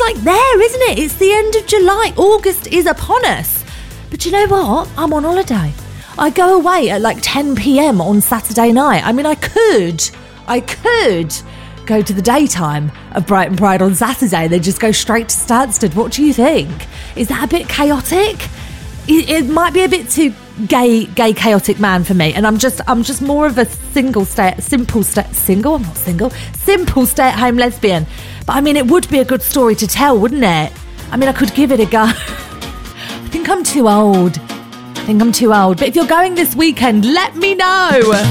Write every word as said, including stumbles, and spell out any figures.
like there, isn't it? It's the end of July. August is upon us. But you know what? I'm on holiday. I go away at like ten p.m. on Saturday night. I mean, I could, I could go to the daytime of Brighton Pride on Saturday, then just go straight to Stansted. What do you think? Is that a bit chaotic? It, it might be a bit too gay, gay, chaotic man for me. And I'm just, I'm just more of a single stay, simple stay, single. I'm not single. Simple stay-at-home lesbian. But I mean, it would be a good story to tell, wouldn't it? I mean, I could give it a go. I think I'm too old. I think I'm too old. But if you're going this weekend, let me know.